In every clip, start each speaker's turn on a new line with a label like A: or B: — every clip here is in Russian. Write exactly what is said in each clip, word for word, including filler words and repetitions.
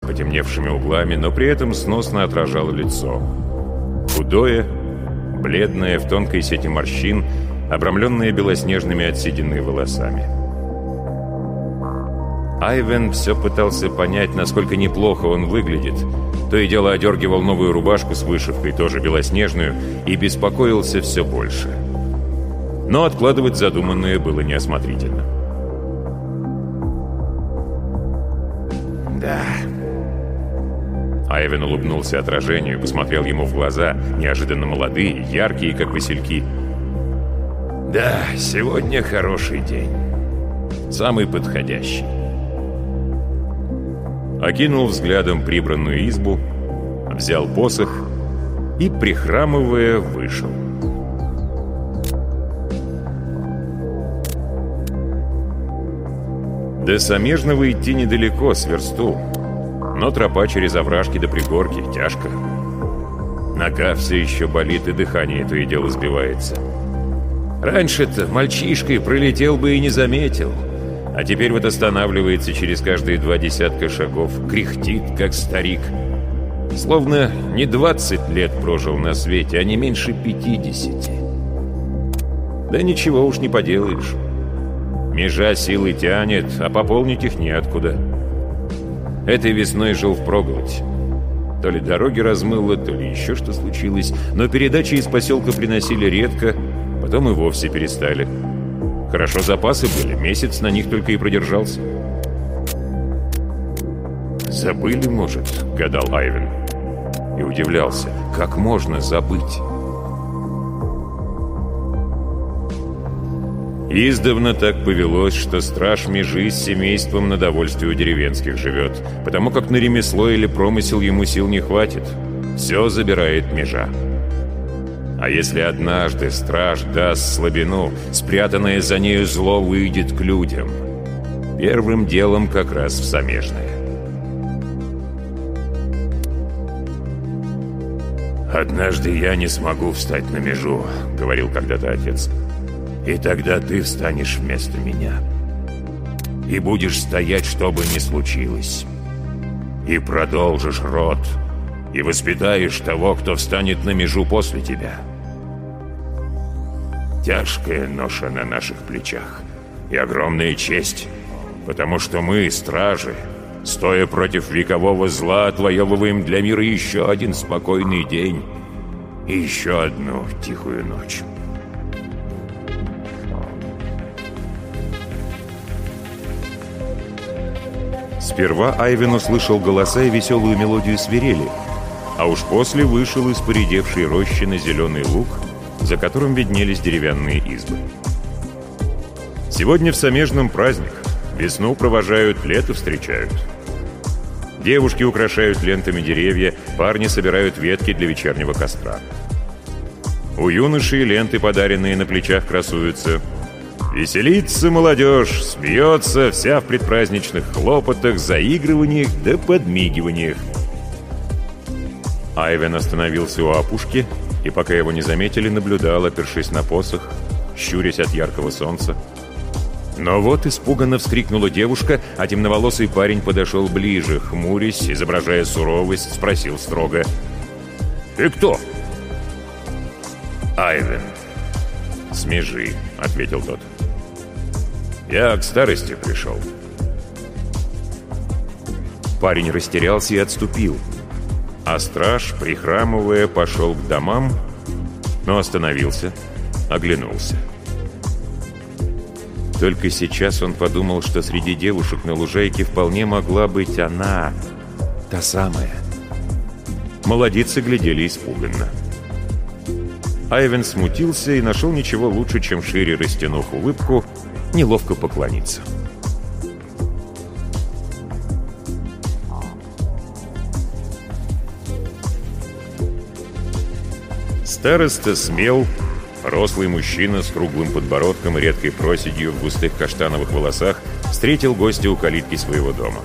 A: потемневшими углами, но при этом сносно отражало лицо. Худое, бледное, в тонкой сети морщин, обрамленное белоснежными от седины волосами. Айвен все пытался понять, насколько неплохо он выглядит. То и дело одергивал новую рубашку с вышивкой, тоже белоснежную, и беспокоился все больше. Но откладывать задуманное было неосмотрительно.
B: Да.
A: Айвен улыбнулся отражению, посмотрел ему в глаза, неожиданно молодые, яркие, как васильки.
B: Да, сегодня хороший день. Самый подходящий.
A: Окинул взглядом прибранную избу, взял посох и, прихрамывая, вышел. До Самежного идти недалеко, с версту, но тропа через овражки до пригорки тяжко. Нога все еще болит, и дыхание то и дело сбивается. Раньше-то мальчишкой пролетел бы и не заметил. А теперь вот останавливается через каждые два десятка шагов, кряхтит, как старик. Словно не двадцать лет прожил на свете, а не меньше пятидесяти. Да ничего уж не поделаешь. Межа силы тянет, а пополнить их неоткуда. Этой весной жил впроголодь. То ли дороги размыло, то ли еще что случилось, но передачи из поселка приносили редко, потом и вовсе перестали. Хорошо запасы были, месяц на них только и продержался. «Забыли, может?» — гадал Айвен. И удивлялся, как можно забыть. Издавна так повелось, что страж межи с семейством на довольствие у деревенских живет, потому как на ремесло или промысел ему сил не хватит. Все забирает межа. А если однажды страж даст слабину, спрятанное за нею зло выйдет к людям. Первым делом как раз в Самежное.
B: «Однажды я не смогу встать на межу», — говорил когда-то отец. «И тогда ты встанешь вместо меня. И будешь стоять, что бы ни случилось. И продолжишь род. И воспитаешь того, кто встанет на межу после тебя. Тяжкая ноша на наших плечах. И огромная честь. Потому что мы, стражи, стоя против векового зла, отвоевываем для мира еще один спокойный день и еще одну тихую ночь».
A: Сперва Айвен услышал голоса и веселую мелодию свирели, а уж после вышел из поредевшей рощи на зеленый луг, за которым виднелись деревянные избы. Сегодня в Самежном праздник. Весну провожают, лето встречают. Девушки украшают лентами деревья, парни собирают ветки для вечернего костра. У юношей ленты, подаренные на плечах, красуются. Веселится молодежь, смеется, вся в предпраздничных хлопотах, заигрываниях да подмигиваниях. Айвен остановился у опушки и, пока его не заметили, наблюдал, опершись на посох, щурясь от яркого солнца. Но вот испуганно вскрикнула девушка, а темноволосый парень подошел ближе, хмурясь, изображая суровость, спросил строго: «Ты кто?»
B: «Айвен».
A: «С межи», — ответил тот.
B: «Я к старости пришел».
A: Парень растерялся и отступил, а страж, прихрамывая, пошел к домам, но остановился, оглянулся. Только сейчас он подумал, что среди девушек на лужайке вполне могла быть она, та самая. Молодицы глядели испуганно. Айвен смутился и нашел ничего лучше, чем, шире растянув улыбку, неловко поклониться. Староста Смел, рослый мужчина с круглым подбородком и редкой проседью в густых каштановых волосах, встретил гостя у калитки своего дома.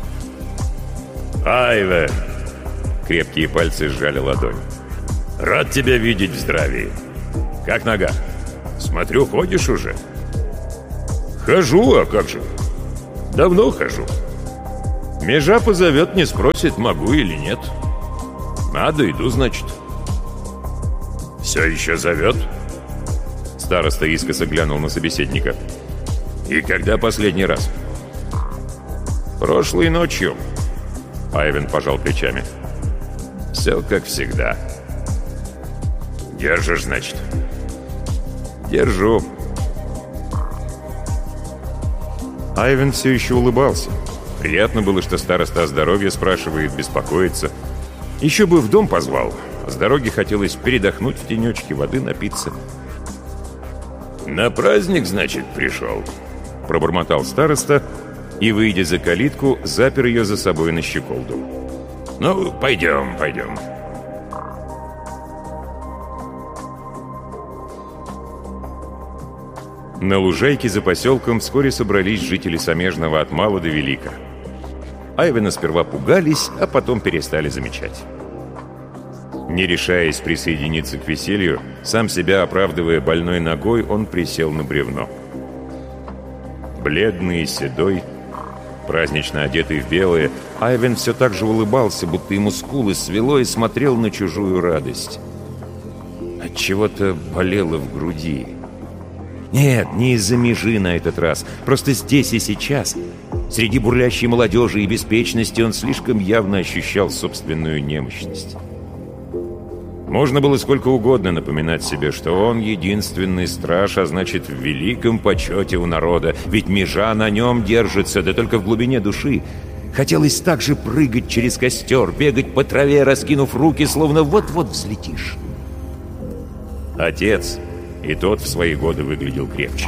B: «Айвен!»
A: Крепкие пальцы сжали ладонь.
B: «Рад тебя видеть в здравии. Как нога? Смотрю, ходишь уже?»
A: «Хожу, а как же? Давно хожу. Межа позовет, не спросит, могу или нет. Надо, иду, значит. Все еще зовет? Староста искоса глянул на собеседника. И когда последний раз? Прошлой ночью. Айвен пожал плечами. Все как всегда. Держишь, значит? Держу. Айвен все еще улыбался. Приятно было, что староста о здоровье спрашивает, беспокоится. Еще бы в дом позвал. С дороги хотелось передохнуть в тенечке, воды напиться. «На праздник, значит, пришел?» Пробормотал староста и, выйдя за калитку, запер ее за собой на щеколду. «Ну, пойдем, пойдем». На лужайке за поселком вскоре собрались жители Самежного от мала до велика. Айвена сперва пугались, а потом перестали замечать. Не решаясь присоединиться к веселью, сам себя оправдывая больной ногой, он присел на бревно. Бледный и седой, празднично одетый в белое, Айвен все так же улыбался, будто ему скулы свело, и смотрел на чужую радость. Отчего-то болело в груди. Нет, не из-за межи на этот раз, просто здесь и сейчас. Среди бурлящей молодежи и беспечности он слишком явно ощущал собственную немощность. Можно было сколько угодно напоминать себе, что он единственный страж, а значит, в великом почете у народа, ведь межа на нем держится, да только в глубине души. Хотелось так же прыгать через костер, бегать по траве, раскинув руки, словно вот-вот взлетишь. Отец, и тот в свои годы выглядел крепче.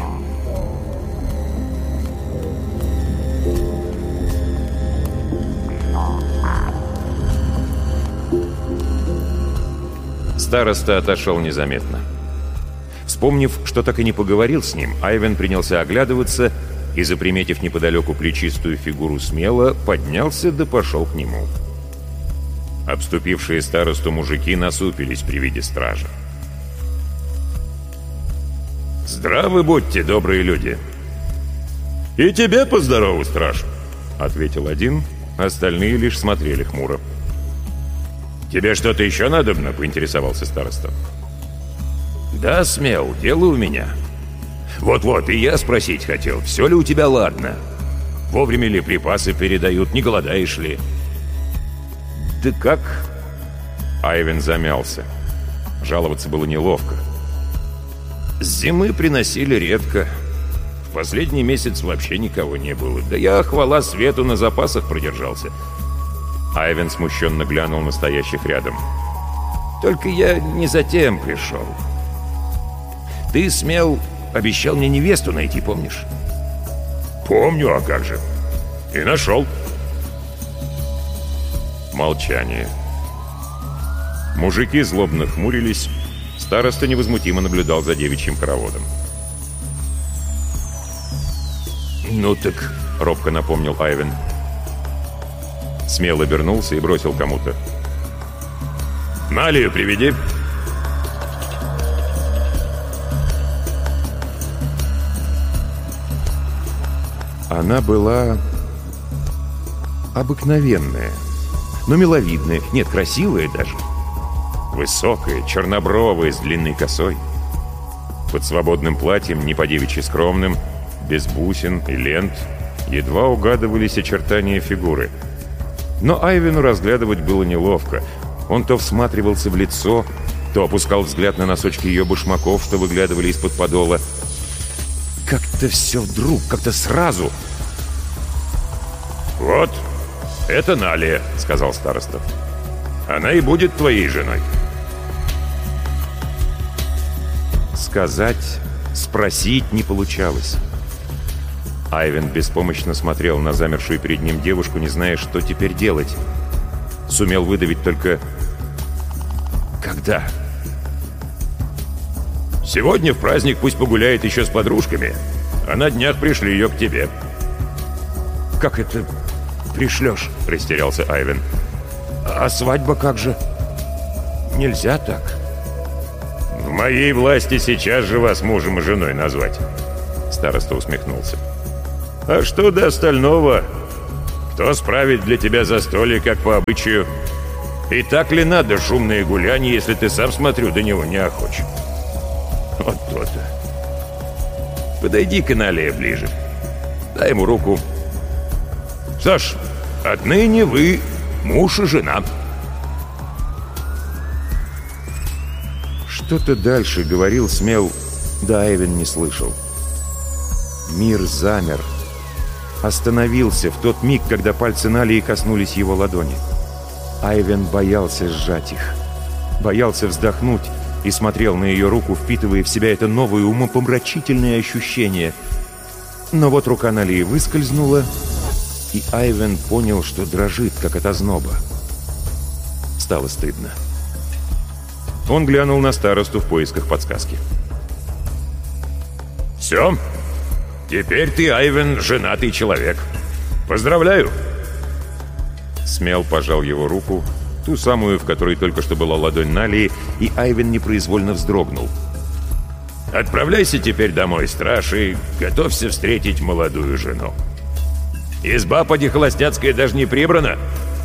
A: Староста отошел незаметно. Вспомнив, что так и не поговорил с ним, Айвен принялся оглядываться и, заприметив неподалеку плечистую фигуру Смела, поднялся да пошел к нему. Обступившие старосту мужики насупились при виде стража. «Здравы будьте, добрые люди!» «И тебе поздорову, страж!» — ответил один, остальные лишь смотрели хмуро. «Тебе что-то еще надобно?» — поинтересовался староста. «Да, Смел, дело у меня. Вот-вот, и я спросить хотел, все ли у тебя ладно? Вовремя ли припасы передают, не голодаешь ли?» «Да как?» Айвен замялся. Жаловаться было неловко. «С зимы приносили редко. В последний месяц вообще никого не было. Да я, хвала свету, на запасах продержался». Айвен смущенно глянул на стоящих рядом. «Только я не затем пришел. Ты, Смел, обещал мне невесту найти, помнишь?» «Помню, а как же? И нашел». Молчание. Мужики злобно хмурились. Староста невозмутимо наблюдал за девичьим хороводом. «Ну так», — робко напомнил Айвен. Смел обернулся и бросил кому-то: «Налию приведи». Она была обыкновенная, но миловидная, нет, красивая даже. Высокая, чернобровая, с длинной косой. Под свободным платьем, не по-девичьи скромным, без бусин и лент, едва угадывались очертания фигуры. Но Айвену разглядывать было неловко. Он то всматривался в лицо, то опускал взгляд на носочки ее башмаков, что выглядывали из-под подола. Как-то все вдруг, как-то сразу. «Вот, это Налия», — сказал староста. «Она и будет твоей женой». Сказать, спросить не получалось. Айвен беспомощно смотрел на замершую перед ним девушку, не зная, что теперь делать. Сумел выдавить только: «Когда?» «Сегодня в праздник пусть погуляет еще с подружками, а на днях пришли ее к тебе». «Как это пришлешь?» — растерялся Айвен. «А свадьба как же? Нельзя так». «В моей власти сейчас же вас мужем и женой назвать», — староста усмехнулся. «А что до остального?
B: То справить для тебя застолье, как по обычаю. И так ли надо шумные гуляния, если ты сам, смотрю, до него не охоч? Вот то-то. Подойди к Налии ближе. Дай ему руку. Что ж, отныне вы муж и жена.
A: Что-то дальше говорил Смел, да Айвен не слышал. Мир замер. Остановился в тот миг, когда пальцы Налии коснулись его ладони. Айвен боялся сжать их. Боялся вздохнуть и смотрел на ее руку, впитывая в себя это новое умопомрачительное ощущение. Но вот рука Налии выскользнула, и Айвен понял, что дрожит, как от озноба. Стало стыдно. Он глянул на старосту в поисках подсказки.
B: «Все. Теперь ты, Айвен, женатый человек. Поздравляю!»
A: Смел пожал его руку, ту самую, в которой только что была ладонь Налии, и Айвен непроизвольно вздрогнул.
B: «Отправляйся теперь домой, страж, и готовься встретить молодую жену. Изба поди холостяцкая даже не прибрана».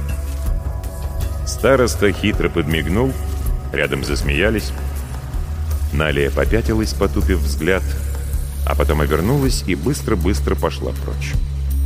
A: Староста хитро подмигнул, рядом засмеялись. Налия попятилась, потупив взгляд, а потом обернулась и быстро-быстро пошла прочь.